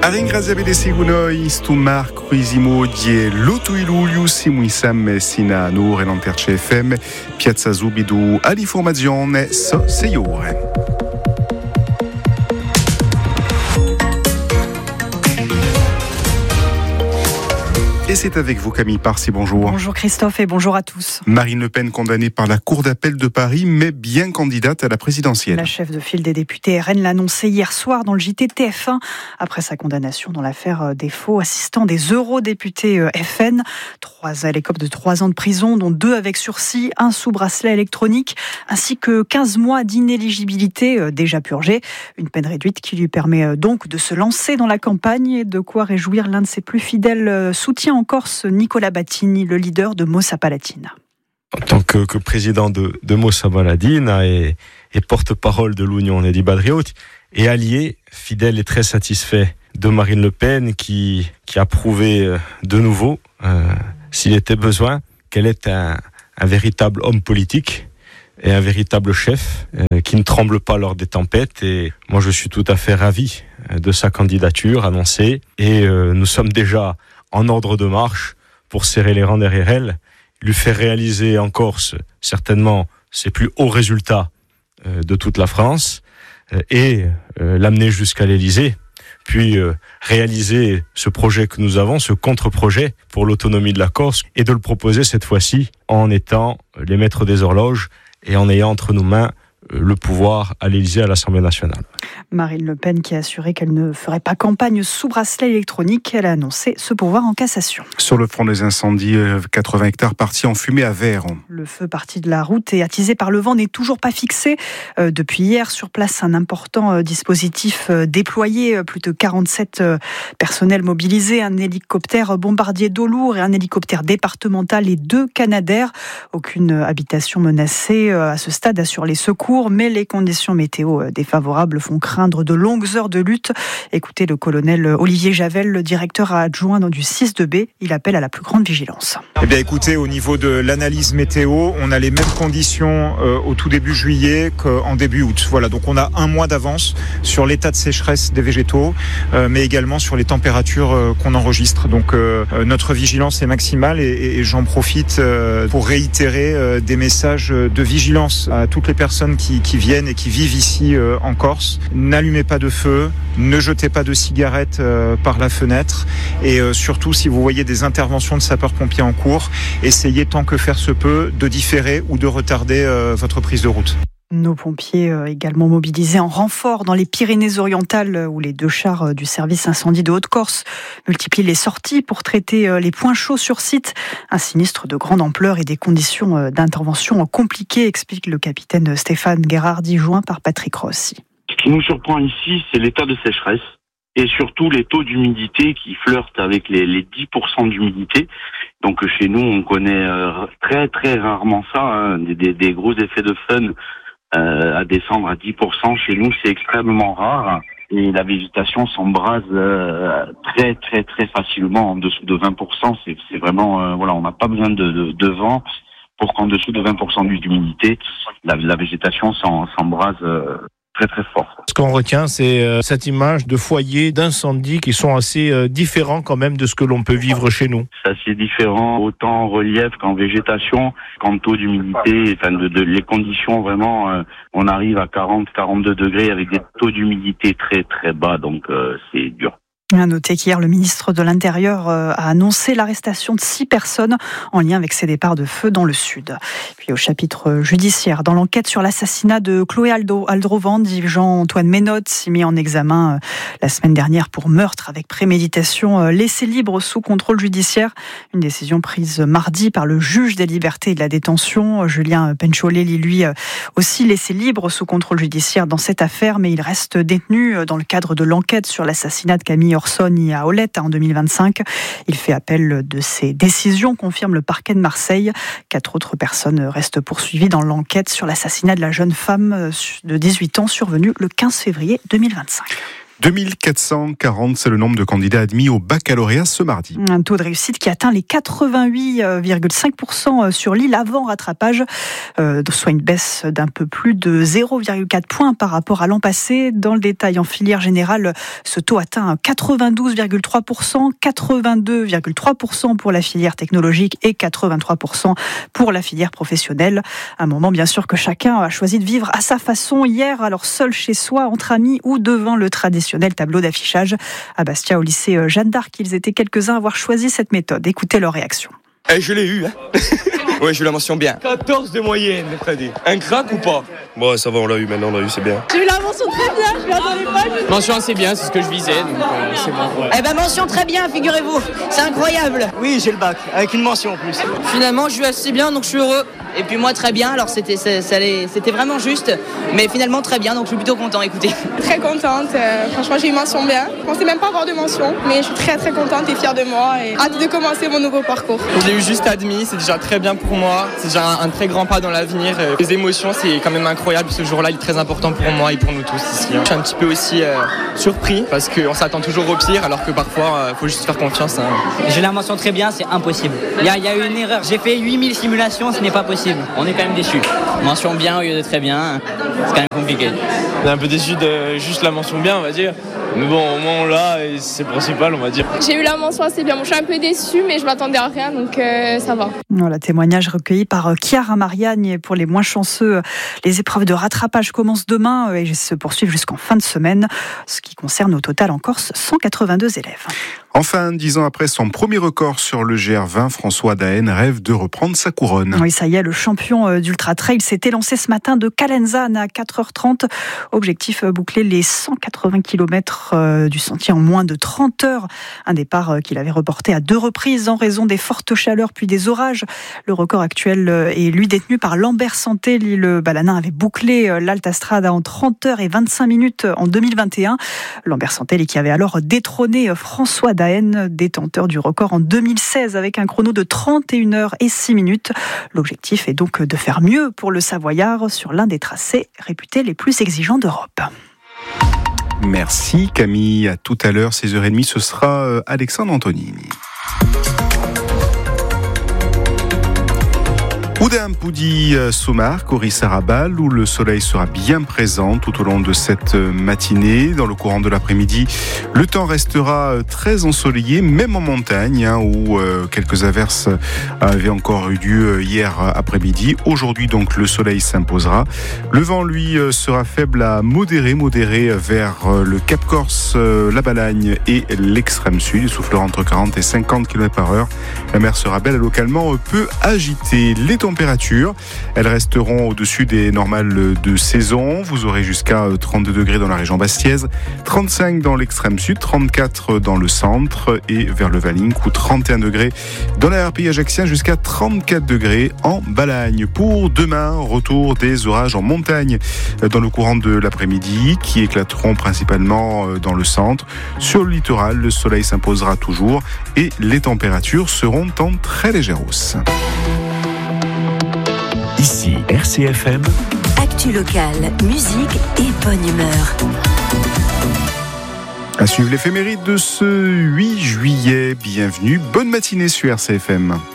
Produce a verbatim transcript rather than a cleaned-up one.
A ringraziare segunoi stu marquisimo die l'otto di luglio siamo insieme sino a Nord e l'Anterce F M piazza subito all'informazione so sei ore. Et c'est avec vous Camille Parsi, bonjour. Bonjour Christophe et bonjour à tous. Marine Le Pen condamnée par la Cour d'appel de Paris, mais bien candidate à la présidentielle. La chef de file des députés R N l'a annoncé hier soir dans le J T T F un, après sa condamnation dans l'affaire des faux assistants des eurodéputés F N. Trois, elle écope de trois ans de prison, dont deux avec sursis, un sous bracelet électronique, ainsi que quinze mois d'inéligibilité déjà purgés. Une peine réduite qui lui permet donc de se lancer dans la campagne et de quoi réjouir l'un de ses plus fidèles soutiens en Corse, Nicola Battini, le leader de Moussa Paladine. En tant que, que président de, de Moussa Paladine et, et porte-parole de l'Union Nedi Badriout, et allié, fidèle et très satisfait de Marine Le Pen qui, qui a prouvé de nouveau, euh, s'il était besoin, qu'elle est un, un véritable homme politique et un véritable chef euh, qui ne tremble pas lors des tempêtes. Et moi, je suis tout à fait ravi de sa candidature annoncée. Et euh, nous sommes déjà en ordre de marche pour serrer les rangs derrière elle, lui faire réaliser en Corse certainement ses plus hauts résultats euh, de toute la France euh, et euh, l'amener jusqu'à l'Élysée, puis euh, réaliser ce projet que nous avons, ce contre-projet pour l'autonomie de la Corse, et de le proposer cette fois-ci en étant les maîtres des horloges et en ayant entre nos mains le pouvoir à l'Élysée, à l'Assemblée nationale. Marine Le Pen qui a assuré qu'elle ne ferait pas campagne sous bracelet électronique, elle a annoncé ce pouvoir en cassation. Sur le front des incendies, quatre-vingts hectares partis en fumée à Vert. Le feu parti de la route et attisé par le vent n'est toujours pas fixé. Euh, depuis hier, sur place, un important euh, dispositif euh, déployé, euh, plus de quarante-sept euh, personnels mobilisés, un hélicoptère bombardier d'eau lourd et un hélicoptère départemental et deux Canadair. Aucune euh, habitation menacée euh, à ce stade, assure les secours, mais les conditions météo euh, défavorables font craindre de longues heures de lutte. Écoutez le colonel Olivier Javel, le directeur adjoint du six deux B. Il appelle à la plus grande vigilance. Eh bien écoutez, au niveau de l'analyse météo, on a les mêmes conditions euh, au tout début juillet qu'en début août. Voilà, donc on a un mois d'avance sur l'état de sécheresse des végétaux, euh, mais également sur les températures euh, qu'on enregistre. Donc euh, notre vigilance est maximale et, et, et j'en profite euh, pour réitérer euh, des messages de vigilance à toutes les personnes qui, qui viennent et qui vivent ici euh, en Corse. N'allumez pas de feu, ne jetez pas de cigarettes euh, par la fenêtre et euh, surtout si vous voyez des interventions de sapeurs-pompiers en cours, essayez tant que faire se peut de différer ou de retarder euh, votre prise de route. Nos pompiers euh, également mobilisés en renfort dans les Pyrénées-Orientales où les deux chars du service incendie de Haute-Corse multiplient les sorties pour traiter euh, les points chauds sur site. Un sinistre de grande ampleur et des conditions euh, d'intervention compliquées, explique le capitaine Stéphane Guérardi, joint par Patrick Rossi. Ce qui nous surprend ici, c'est l'état de sécheresse et surtout les taux d'humidité qui flirtent avec les, les dix pour cent d'humidité. Donc chez nous, on connaît euh, très très rarement ça, hein, des, des, des gros effets de fun euh, à descendre à dix pour cent. Chez nous, c'est extrêmement rare et la végétation s'embrase euh, très très très facilement en dessous de vingt pour cent. C'est, c'est vraiment, euh, voilà, on n'a pas besoin de, de, de vent pour qu'en dessous de vingt pour cent d'humidité, la, la végétation s'en, s'embrase euh, très très fort. Ce qu'on retient, c'est euh, cette image de foyers, d'incendies qui sont assez euh, différents quand même de ce que l'on peut vivre chez nous. C'est assez différent, autant en relief qu'en végétation, qu'en taux d'humidité, enfin de, de les conditions vraiment, euh, on arrive à quarante à quarante-deux degrés avec des taux d'humidité très très bas, donc euh, c'est dur. À noter qu'hier, le ministre de l'Intérieur a annoncé l'arrestation de six personnes en lien avec ces départs de feu dans le sud. Puis au chapitre judiciaire, dans l'enquête sur l'assassinat de Chloé Aldo, Aldrovand, Jean-Antoine Ménotte, mis en examen la semaine dernière pour meurtre avec préméditation, laissé libre sous contrôle judiciaire. Une décision prise mardi par le juge des libertés et de la détention. Julien Pencholelli, lui, aussi laissé libre sous contrôle judiciaire dans cette affaire, mais il reste détenu dans le cadre de l'enquête sur l'assassinat de Camille Orsoni à Olette en deux mille vingt-cinq. Il fait appel de ces décisions, confirme le parquet de Marseille. Quatre autres personnes restent poursuivies dans l'enquête sur l'assassinat de la jeune femme de dix-huit ans survenu le quinze février deux mille vingt-cinq. deux mille quatre cent quarante, c'est le nombre de candidats admis au baccalauréat ce mardi. Un taux de réussite qui atteint les quatre-vingt-huit virgule cinq pour cent sur l'île avant rattrapage, euh, soit une baisse d'un peu plus de zéro virgule quatre points par rapport à l'an passé. Dans le détail, en filière générale, ce taux atteint quatre-vingt-douze virgule trois pour cent, quatre-vingt-deux virgule trois pour cent pour la filière technologique et quatre-vingt-trois pour cent pour la filière professionnelle. Un moment bien sûr que chacun a choisi de vivre à sa façon hier, alors seul chez soi, entre amis ou devant le traditionnel tableau d'affichage. À Bastia, au lycée Jeanne d'Arc, ils étaient quelques-uns à avoir choisi cette méthode. Écoutez leur réaction. Eh, je l'ai eu, hein. Ouais, je eu la mention bien. quatorze de moyenne, Freddy. Un crack ou pas? Bon, ça va, on l'a eu maintenant, on l'a eu, c'est bien. J'ai eu la mention très bien, je m'y attendais pas. Mention assez bien, c'est ce que je visais, donc euh, c'est bon. Ouais. Eh ben, mention très bien, figurez-vous. C'est incroyable. Oui, j'ai le bac, avec une mention en plus. Finalement, je suis assez bien, donc je suis heureux. Et puis moi, très bien, alors c'était, ça, ça allait, c'était vraiment juste, mais finalement très bien, donc je suis plutôt content, écoutez. Très contente, euh, franchement, j'ai eu mention bien. Je pensais même pas avoir de mention, mais je suis très très contente et fière de moi et hâte de commencer mon nouveau parcours. Je l'ai eu juste admis, c'est déjà très bien pour moi, c'est déjà un, un très grand pas dans l'avenir. Les émotions, c'est quand même incroyable, ce jour-là, il est très important pour moi et pour nous tous ici. Je suis un petit peu aussi euh, surpris, parce qu'on s'attend toujours au pire, alors que parfois, il euh, faut juste faire confiance. Hein. J'ai la mention très bien, c'est impossible. Il y, y a eu une erreur, j'ai fait huit mille simulations, ce n'est pas possible. On est quand même déçus. Mention bien au lieu de très bien, c'est quand même compliqué. On est un peu déçus de juste la mention bien, on va dire. Mais bon, au moins on l'a et c'est principal, on va dire. J'ai eu la mention assez bien. Bon, je suis un peu déçue, mais je m'attendais à rien, donc euh, ça va. Voilà, témoignage recueilli par Chiara Mariagne. Pour les moins chanceux, les épreuves de rattrapage commencent demain et se poursuivent jusqu'en fin de semaine, ce qui concerne au total en Corse cent quatre-vingt-deux élèves. Enfin, dix ans après son premier record sur le G R vingt, François Daen rêve de reprendre sa couronne. Oui, ça y est, le champion d'Ultra Trail s'est élancé ce matin de Calenzane à quatre heures trente. Objectif, boucler les cent quatre-vingts kilomètres du sentier en moins de trente heures. Un départ qu'il avait reporté à deux reprises en raison des fortes chaleurs puis des orages. Le record actuel est lui détenu par Lambert Santé. Le Balanin avait bouclé l'Alta Strada en trente heures et vingt-cinq minutes en deux mille vingt et un. Lambert Santé qui avait alors détrôné François Daen, détenteur du record en deux mille seize avec un chrono de trente et une heures et six minutes. L'objectif est donc de faire mieux pour le Savoyard sur l'un des tracés réputés les plus exigeants d'Europe. Merci Camille, à tout à l'heure, seize heures trente, ce sera Alexandre Antonini. Oudin Poudi Soumar, Corissarabal, où le soleil sera bien présent tout au long de cette matinée. Dans le courant de l'après-midi, le temps restera très ensoleillé, même en montagne, hein, où euh, quelques averses avaient encore eu lieu hier après-midi. Aujourd'hui, donc, le soleil s'imposera. Le vent, lui, sera faible à modéré, modéré vers le Cap Corse, la Balagne et l'extrême sud. Il soufflera entre quarante et cinquante kilomètres par heure. La mer sera belle, localement peu agitée. Les températures, elles resteront au-dessus des normales de saison. Vous aurez jusqu'à trente-deux degrés dans la région bastiaise, trente-cinq dans l'extrême sud, trente-quatre dans le centre et vers le Valinque, ou trente et un degrés dans la R P I ajaccien, jusqu'à trente-quatre degrés en Balagne. Pour demain, retour des orages en montagne dans le courant de l'après-midi, qui éclateront principalement dans le centre. Sur le littoral, le soleil s'imposera toujours et les températures seront en très légère hausse. Ici, R C F M. Actu locale, musique et bonne humeur. À suivre l'éphéméride de ce huit juillet. Bienvenue, bonne matinée sur R C F M.